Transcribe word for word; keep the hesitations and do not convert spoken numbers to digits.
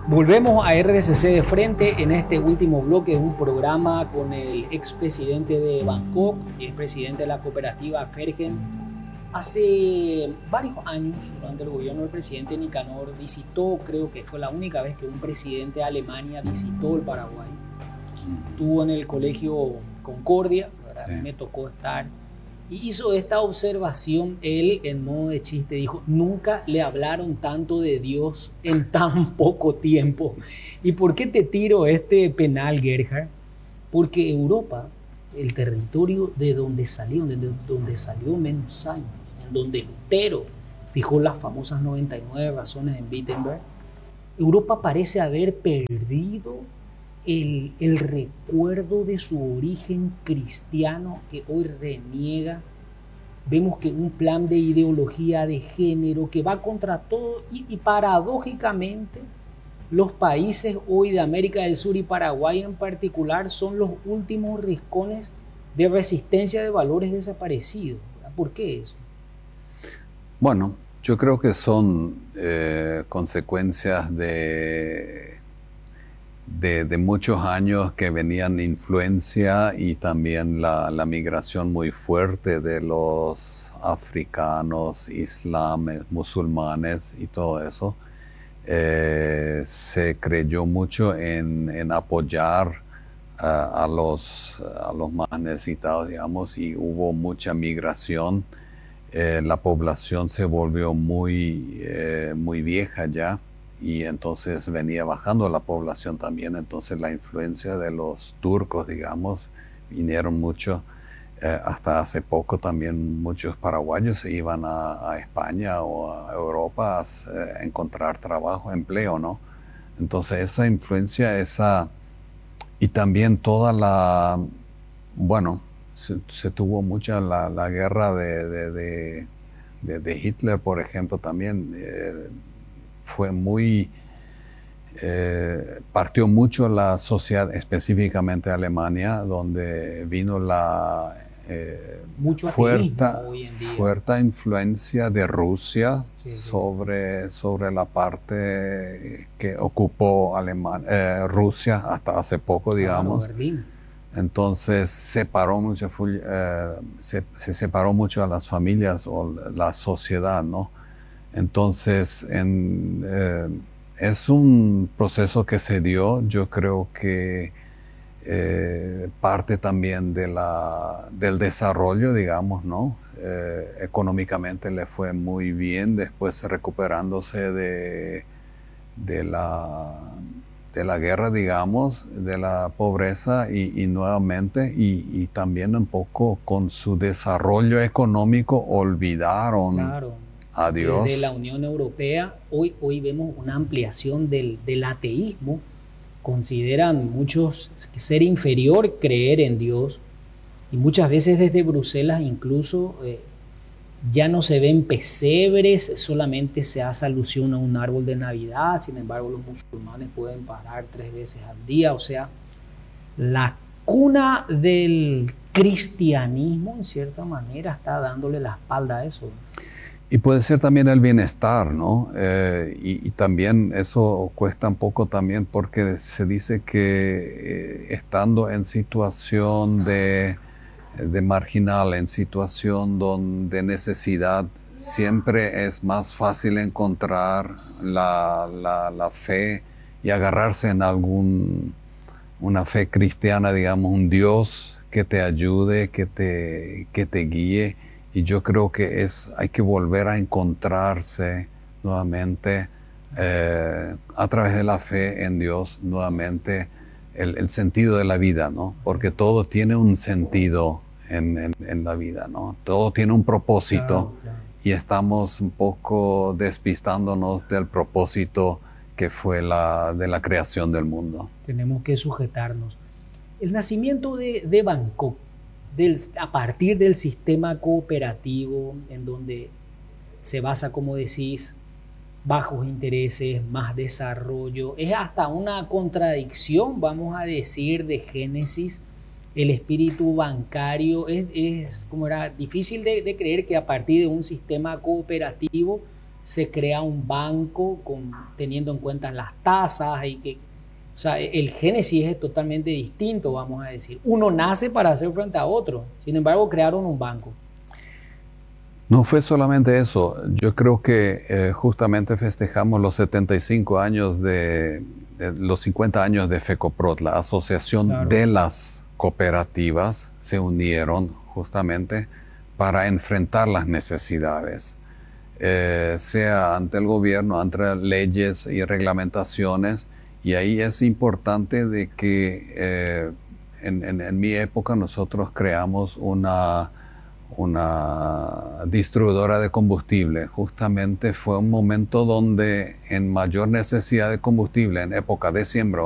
Volvemos a R S C de frente en este último bloque de un programa con el expresidente de Bangkok y expresidente de la cooperativa Fergen. Hace varios años, durante el gobierno del presidente Nicanor, visitó, creo que fue la única vez que un presidente de Alemania visitó el Paraguay. Estuvo en el colegio Concordia, sí. A mí me tocó estar, y hizo esta observación. Él, en modo de chiste, dijo: nunca le hablaron tanto de Dios en tan poco tiempo. ¿Y por qué te tiro este penal, Gerhard? Porque Europa, el territorio de donde salió, de donde salió menos años, en donde Lutero fijó las famosas noventa y nueve razones en Wittenberg, Europa parece haber perdido El, el recuerdo de su origen cristiano, que hoy reniega. Vemos que un plan de ideología de género que va contra todo, y, y paradójicamente los países hoy de América del Sur y Paraguay en particular son los últimos rincones de resistencia de valores desaparecidos. ¿Por qué eso? Bueno, yo creo que son eh, consecuencias de De, de muchos años que venían influencia y también la, la migración muy fuerte de los africanos, islames, musulmanes y todo eso. Eh, se creyó mucho en, en apoyar uh, a, los, a los más necesitados, digamos, y hubo mucha migración. Eh, la población se volvió muy, eh, muy vieja ya, y entonces venía bajando la población también. Entonces la influencia de los turcos, digamos, vinieron mucho. Eh, hasta hace poco también muchos paraguayos se iban a, a España o a Europa a, a encontrar trabajo, empleo, ¿no? Entonces esa influencia, esa, y también toda la, bueno, se, se tuvo mucha la, la guerra de, de, de, de, de Hitler, por ejemplo, también. Eh, fue muy, eh, partió mucho la sociedad, específicamente Alemania, donde vino la eh, fuerte, fuerte influencia de Rusia, sí, sobre, sí. sobre la parte que ocupó Alemania, eh, Rusia hasta hace poco, digamos. Claro, Entonces separó mucho, eh, se, se separó mucho a las familias o la sociedad, ¿no? Entonces, en, eh, es un proceso que se dio. Yo creo que eh, parte también de la, del desarrollo, digamos, ¿no? Eh, económicamente le fue muy bien, después recuperándose de, de, la, de la guerra, digamos, de la pobreza y, y nuevamente, y, y también un poco con su desarrollo económico olvidaron. Claro. Adiós. Desde la Unión Europea, hoy, hoy vemos una ampliación del, del ateísmo. Consideran muchos ser inferior creer en Dios, y muchas veces desde Bruselas incluso eh, ya no se ven pesebres, solamente se hace alusión a un árbol de Navidad. Sin embargo, los musulmanes pueden parar tres veces al día. O sea, la cuna del cristianismo, en cierta manera, está dándole la espalda a eso. Y puede ser también el bienestar, ¿no? Eh, y, y también eso cuesta un poco también, porque se dice que eh, estando en situación de, de marginal, en situación donde necesidad, siempre es más fácil encontrar la, la, la fe y agarrarse en algún, una fe cristiana, digamos, un Dios que te ayude, que te, que te guíe. Y yo creo que es, hay que volver a encontrarse nuevamente eh, a través de la fe en Dios, nuevamente el, el sentido de la vida, ¿no? Porque todo tiene un sentido en, en, en la vida, ¿no? Todo tiene un propósito, claro, claro. Y estamos un poco despistándonos del propósito que fue la de la creación del mundo. Tenemos que sujetarnos. El nacimiento de, de Bangkok, Del, a partir del sistema cooperativo, en donde se basa, como decís, bajos intereses, más desarrollo, es hasta una contradicción, vamos a decir, de génesis. El espíritu bancario es, es como era difícil de, de creer que a partir de un sistema cooperativo se crea un banco con, teniendo en cuenta las tasas y que, o sea, el génesis es totalmente distinto, vamos a decir. Uno nace para hacer frente a otro, sin embargo crearon un banco. No fue solamente eso, yo creo que eh, justamente festejamos los setenta y cinco años de, de los cincuenta años de FECOPROT, la asociación Claro. de las cooperativas se unieron justamente para enfrentar las necesidades, eh, sea ante el gobierno, ante leyes y reglamentaciones, y ahí es importante de que eh, en, en, en mi época nosotros creamos una una distribuidora de combustible. Justamente fue un momento donde en mayor necesidad de combustible, en época de siembra,